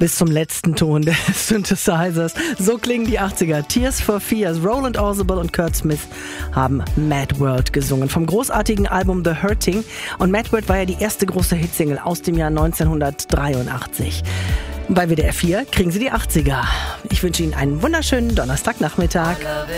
bis zum letzten Ton des Synthesizers. So klingen die 80er. Tears for Fears, Roland Orzabal und Kurt Smith haben Mad World gesungen vom großartigen Album The Hurting. Und Mad World war ja die erste große Hitsingle aus dem Jahr 1983. Bei WDR 4 kriegen Sie die 80er. Ich wünsche Ihnen einen wunderschönen Donnerstagnachmittag.